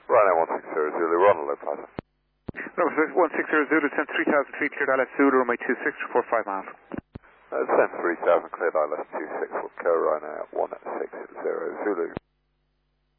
Ryanair 160 Zulu, we're on a low plaza. Number 160 Zulu, descend 3,000 feet, cleared ILS Zulu, runway 26 for 5 miles. Descend 3,000, cleared ILS 26, we'll go Ryanair 160 Zulu.